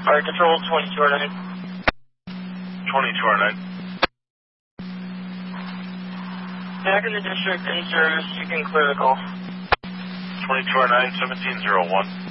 Alright, control 2209. 2209. Back in the district, in service, you can clear the call. 2209, 1701.